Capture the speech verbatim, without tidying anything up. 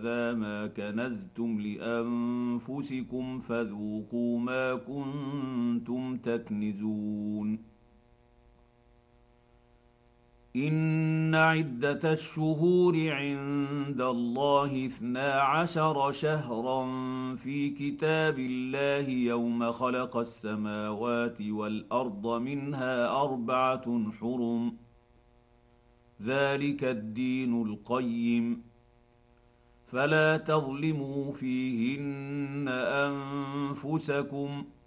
هذا ما كنزتم لانفسكم فذوقوا ما كنتم تكنزون. ان عده الشهور عند الله اثنا عشر شهرا في كتاب الله يوم خلق السماوات والارض منها اربعه حرم ذلك الدين القيم فلا تظلموا فيهن انفسكم